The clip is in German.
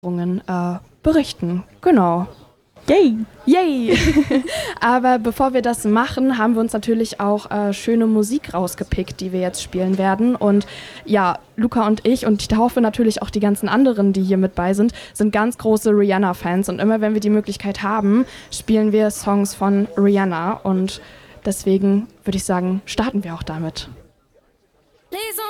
berichten. Genau. Yay! Yay! Aber bevor wir das machen, haben wir uns natürlich auch schöne Musik rausgepickt, die wir jetzt spielen werden. Und ja, Luca und ich und ich hoffe natürlich auch die ganzen anderen, die hier mit bei sind ganz große Rihanna-Fans. Und immer wenn wir die Möglichkeit haben, spielen wir Songs von Rihanna. Und deswegen würde ich sagen, starten wir auch damit. Please